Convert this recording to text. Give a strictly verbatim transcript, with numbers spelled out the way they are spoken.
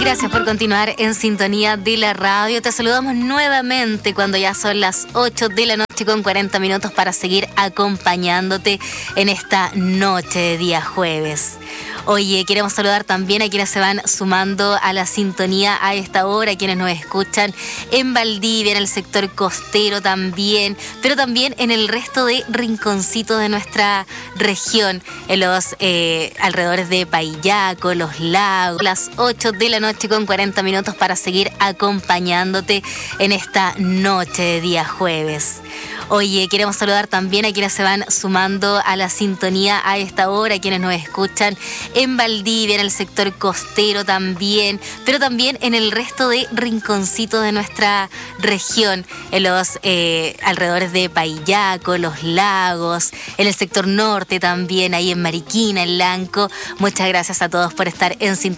Gracias por continuar en sintonía de la radio. Te saludamos nuevamente cuando ya son las ocho de la noche con cuarenta minutos para seguir acompañándote en esta noche de día jueves. Oye, queremos saludar también a quienes se van sumando a la sintonía a esta hora, quienes nos escuchan en Valdivia, en el sector costero también, pero también en el resto de rinconcitos de nuestra región, en los eh, alrededores de Paillaco, Los Lagos. Las ocho de la noche con cuarenta minutos para seguir acompañándote en esta noche de día jueves. Oye, queremos saludar también a quienes se van sumando a la sintonía a esta hora, quienes nos escuchan en Valdivia, en el sector costero también, pero también en el resto de rinconcitos de nuestra región, en los eh, alrededores de Paillaco, Los Lagos, en el sector norte también, ahí en Mariquina, en Lanco. Muchas gracias a todos por estar en sintonía.